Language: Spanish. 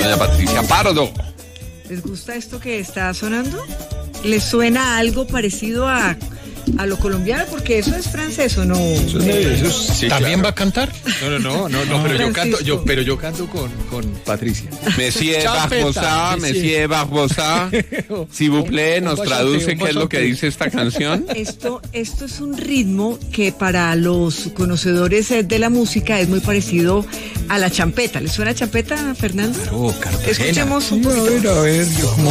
doña Patricia Pardo. ¿Les gusta esto que está sonando? ¿Les suena algo parecido a lo colombiano? Porque eso es francés, ¿o no? Sí, ¿También claro. va a cantar? No, pero yo canto con Patricia. Monsieur Champeta, Barbosa, Monsieur Barbosa, si vous plaît, nos traduce qué es lo que dice esta canción. Esto es un ritmo que para los conocedores de la música es muy parecido a la champeta. ¿Les suena champeta, Fernando? Oh, Cartagena. Escuchemos un poquito. A ver, yo como